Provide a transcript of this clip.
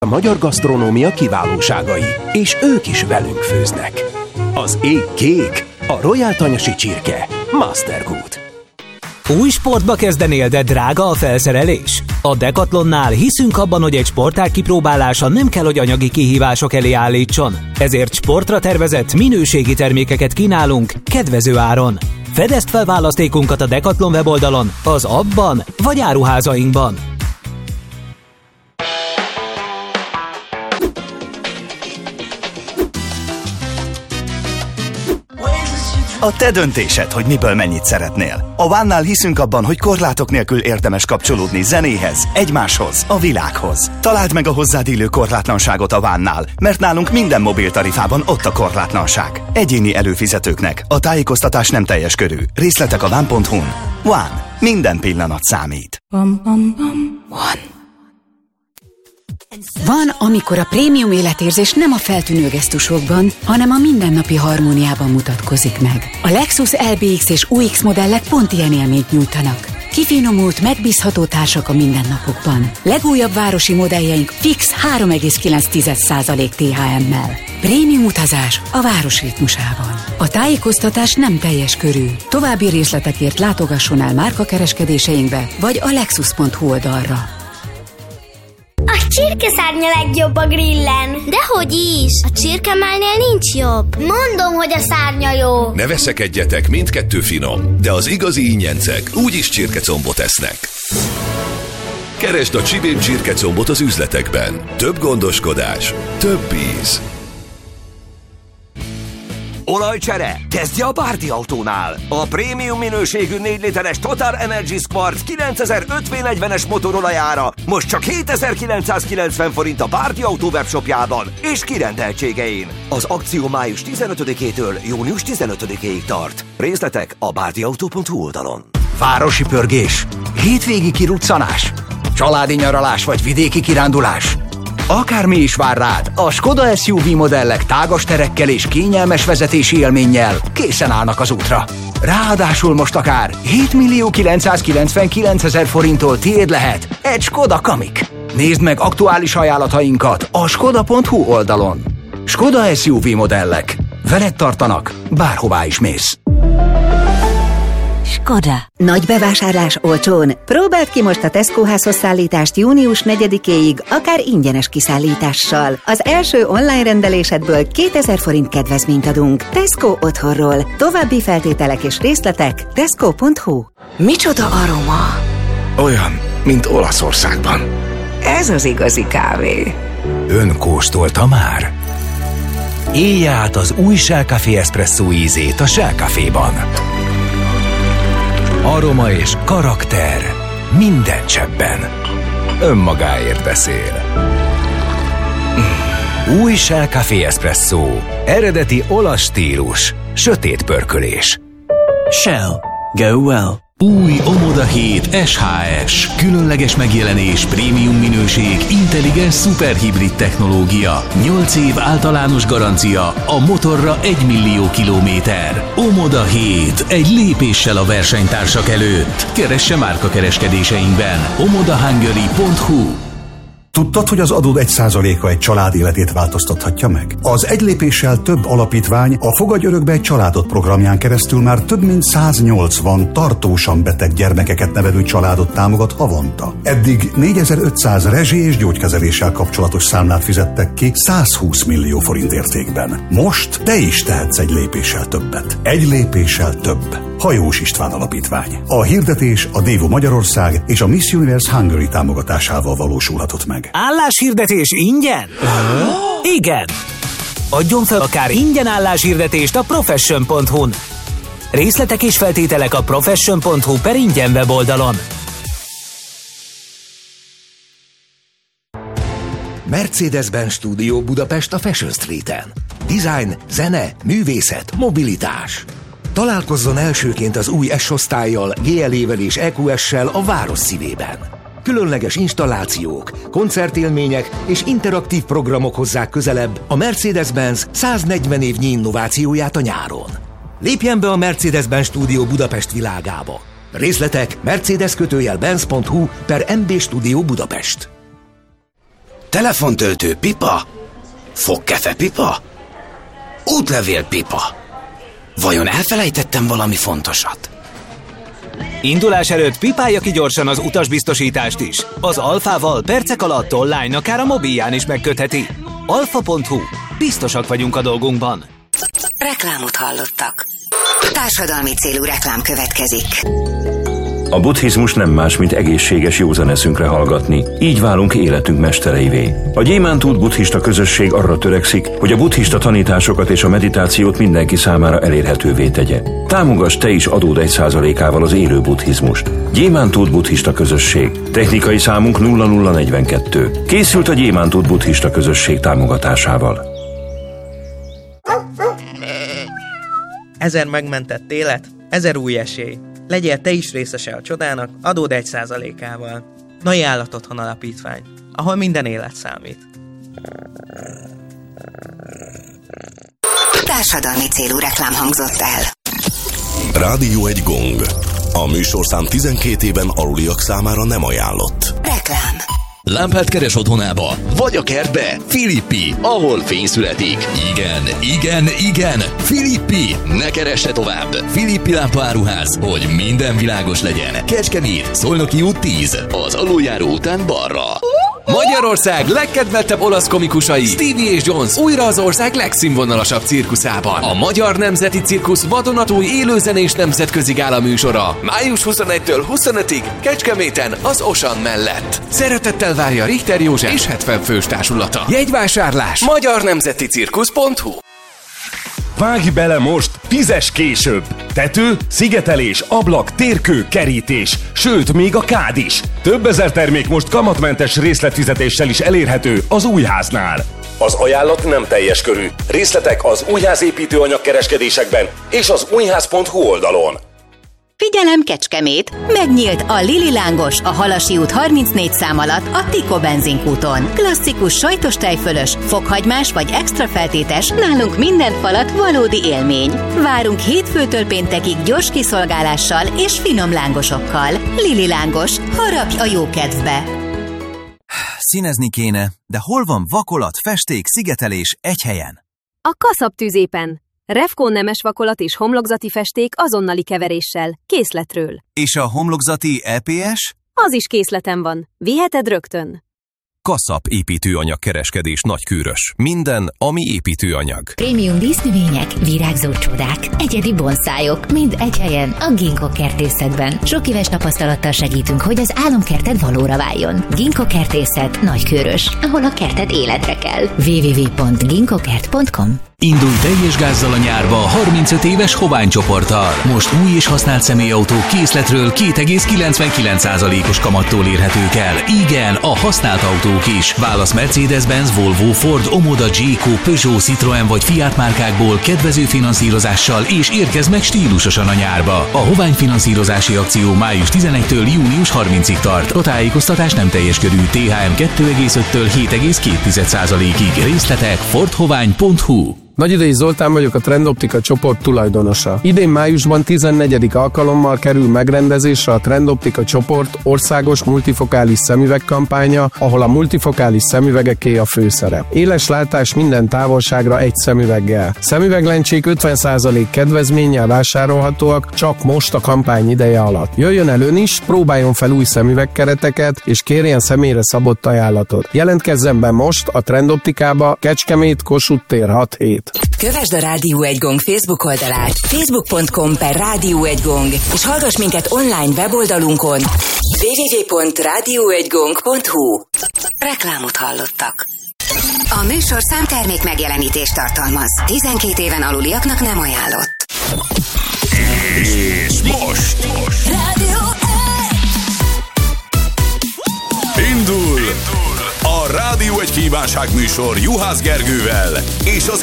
A magyar gasztronómia kiválóságai, és ők is velünk főznek. Az ég kék, a Royal Tanyasi csirke, Mastergood. Új sportba kezdenél, de drága a felszerelés? A Decathlonnál hiszünk abban, hogy egy sportág kipróbálása nem kell, hogy anyagi kihívások elé állítson. Ezért sportra tervezett, minőségi termékeket kínálunk kedvező áron. Fedezd fel választékunkat a Decathlon weboldalon, az appban vagy áruházainkban. A te döntésed, hogy miből mennyit szeretnél. A One-nál hiszünk abban, hogy korlátok nélkül érdemes kapcsolódni zenéhez, egymáshoz, a világhoz. Találd meg a hozzád illő korlátlanságot a One-nál, mert nálunk minden mobiltarifában ott a korlátlanság. Egyéni előfizetőknek a tájékoztatás nem teljes körű. Részletek a one.hu-n. One. Minden pillanat számít. One. Van, amikor a prémium életérzés nem a feltűnő gesztusokban, hanem a mindennapi harmóniában mutatkozik meg. A Lexus LBX és UX modellek pont ilyen élményt nyújtanak. Kifinomult, megbízható társak a mindennapokban. Legújabb városi modelljeink fix 3,9% THM-mel. Prémium utazás a város ritmusában. A tájékoztatás nem teljes körű. További részletekért látogasson el márkakereskedéseinkbe, vagy a lexus.hu oldalra. A csirkeszárnya legjobb a grillen. Dehogy is! A csirkemálnél nincs jobb. Mondom, hogy a szárnya jó. Ne veszekedjetek, mindkettő finom, de az igazi ingyencek úgyis csirkecombot esznek. Keresd a Csibén csirkecombot az üzletekben. Több gondoskodás, több íz. Olajcsere? Kezdje a Bárdi Autónál! A prémium minőségű 4 literes Total Energies Quartz 9000 5V40-es motorolajára most csak 7990 forint a Bárdi Autó webshopjában és kirendeltségein. Az akció május 15-től június 15-ig tart. Részletek a bárdiautó.hu oldalon. Városi pörgés, hétvégi kiruccanás, családi nyaralás vagy vidéki kirándulás. Akármi is vár rád, a Skoda SUV modellek tágas terekkel és kényelmes vezetési élménnyel készen állnak az útra. Ráadásul most akár 7.999.000 forinttól tiéd lehet egy Skoda Kamiq. Nézd meg aktuális ajánlatainkat a skoda.hu oldalon. Skoda SUV modellek. Veled tartanak, bárhová is mész. Skoda. Nagy bevásárlás olcsón. Próbáld ki most a Tesco házhozszállítást június 4-éig, akár ingyenes kiszállítással. Az első online rendelésedből 2000 forint kedvezményt adunk. Tesco otthonról. További feltételek és részletek tesco.hu. Micsoda aroma! Olyan, mint Olaszországban. Ez az igazi kávé. Ön kóstolta már? Élje át az új Shell Café Espresso ízét a Shell Caféban. Aroma és karakter minden cseppben. Önmagáért beszél. Új Shell Café Espresso. Eredeti olasz stílus. Sötét pörkölés. Shell. Go well. Új Omoda 7 SHS. Különleges megjelenés, prémium minőség, intelligens szuperhibrid technológia. 8 év általános garancia, a motorra 1 millió kilométer. Omoda 7. Egy lépéssel a versenytársak előtt. Keresse márkakereskedéseinkben. omodahungary.hu. Tudtad, hogy az adód 1%-a egy család életét változtathatja meg? Az Egy lépéssel több alapítvány a Fogadj örökbe egy családot programján keresztül már több mint 180 tartósan beteg gyermekeket nevelő családot támogat havonta. Eddig 4500 rezsi- és gyógykezeléssel kapcsolatos számlát fizettek ki 120 millió forint értékben. Most te is tehetsz egy lépéssel többet. Egy lépéssel több. Hajós István Alapítvány. A hirdetés a Dévo Magyarország és a Miss Universe Hungary támogatásával valósulhatott meg. Álláshirdetés ingyen? Igen! Adjon fel akár ingyen álláshirdetést a profession.hu-n. Részletek és feltételek a profession.hu/ingyen weboldalon. Mercedes-Benz Studio Budapest a Fashion Street-en. Design, zene, művészet, mobilitás. Találkozzon elsőként az új S-osztállyal, GLE-vel és EQS-sel a város szívében. Különleges installációk, koncertélmények és interaktív programok hozzák közelebb a Mercedes-Benz 140 évnyi innovációját a nyáron. Lépjen be a Mercedes-Benz Studio Budapest világába. Részletek mercedes-benz.hu/MB Studio Budapest. Telefontöltő pipa? Fogkefe pipa? Útlevél pipa? Vajon elfelejtettem valami fontosat? Indulás előtt pipálja ki gyorsan az utasbiztosítást is. Az Alfával percek alatt online, akár a mobilján is megkötheti. Alfa.hu. Biztosak vagyunk a dolgunkban. Reklámot hallottak. Társadalmi célú reklám következik. A buddhizmus nem más, mint egészséges józan eszünkre hallgatni. Így válunk életünk mestereivé. A Gyémántút buddhista közösség arra törekszik, hogy a buddhista tanításokat és a meditációt mindenki számára elérhetővé tegye. Támogass te is adód 1%-ával az élő buddhizmust. Gyémántút buddhista közösség. Technikai számunk 0042. Készült a Gyémántút buddhista közösség támogatásával. 1000 megmentett élet, 1000 új esély. Legyél te is részese a csodának, adód 1%-ával. Nagy Állatotthon Alapítvány, ahol minden élet számít. Társadalmi célú reklám hangzott el. Rádió egy gong. A műsorszám 12 éven aluliak számára nem ajánlott. Reklám. Lámpát keres otthonába, vagy a kertbe? Filippi, ahol fény születik. Igen, Filippi, ne keresse tovább. Filippi lámpaáruház, hogy minden világos legyen. Kecskemét, Szolnoki út 10, az aluljáró után balra. Magyarország legkedveltebb olasz komikusai Stevie és Jones újra az ország legszínvonalasabb cirkuszában. A Magyar Nemzeti Cirkusz vadonatúj élőzenés nemzetközi gála műsora. Május 21-től 25-ig Kecskeméten az Osan mellett. Szeretettel várja Richter József és 70 fős társulata. Jegyvásárlás magyarnemzeticirkusz.hu. Vágj bele most, fizes később! Tető, szigetelés, ablak, térkő, kerítés, sőt, még a kád is. Több ezer termék most kamatmentes részletfizetéssel is elérhető az Újháznál. Az ajánlat nem teljes körű. Részletek az Újház építőanyag kereskedésekben és az újház.hu oldalon. Figyelem Kecskemét! Megnyílt a Lili Lángos a Halasi út 34 szám alatt a Tiko benzinkúton. Klasszikus sajtos tejfölös, fokhagymás vagy extra feltétes, nálunk minden falat valódi élmény. Várunk hétfőtől péntekig gyors kiszolgálással és finom lángosokkal. Lili Lángos, harapj a jó kedvbe! Színezni kéne, de hol van vakolat, festék, szigetelés egy helyen? A Kaszab tüzépen. Revkon nemes vakolat és homlokzati festék azonnali keveréssel, készletről. És a homlokzati EPS? Az is készleten van. Viheted rögtön. Kaszab építőanyag kereskedés Nagykőrös. Minden, ami építőanyag. Prémium dísznövények, virágzó csodák, egyedi bonszájok, mind egy helyen a Ginkgo kertészetben. Sok éves tapasztalattal segítünk, hogy az álomkerted valóra váljon. Ginkgo kertészet Nagykőrös, ahol a kerted életre kell. www.ginkgokert.com. Indulj teljes gázzal a nyárba 35 éves Hovány csoporttal. Most új és használt személyautók készletről 2,99%-os kamattól érhetők el. Igen, a használt autók is. Válasz Mercedes-Benz, Volvo, Ford, Omoda, Jayco, Peugeot, Citroën vagy Fiat márkákból kedvező finanszírozással és érkezz meg stílusosan a nyárba. A Hovány finanszírozási akció május 11-től június 30-ig tart. A tájékoztatás nem teljes körű. THM 2,5-től 7,2%-ig. Részletek fordhovány.hu. Nagyidei Zoltán vagyok, a Trendoptika csoport tulajdonosa. Idén májusban 14. alkalommal kerül megrendezésre a Trendoptika csoport országos multifokális szemüveg kampánya, ahol a multifokális szemüvegeké a főszerep. Éles látás minden távolságra egy szemüveggel. Szemüveglencsék 50% kedvezménnyel vásárolhatóak csak most a kampány ideje alatt. Jöjjön el ön is, próbáljon fel új szemüvegkereteket, és kérjen személyre szabott ajánlatot. Jelentkezzen be most a Trendoptikába, Kecskemét, Kossuth tér 6-7. Kövesd a Rádió Egy Gong Facebook oldalát, facebook.com/rádióegygong, és hallgass minket online weboldalunkon www.radioegygong.hu. Reklámot hallottak. A műsorszám termék megjelenítést tartalmaz. 12 éven aluliaknak nem ajánlott. És most Rádió Indul a Rádió Egy kívánság műsor Juhász Gergővel és az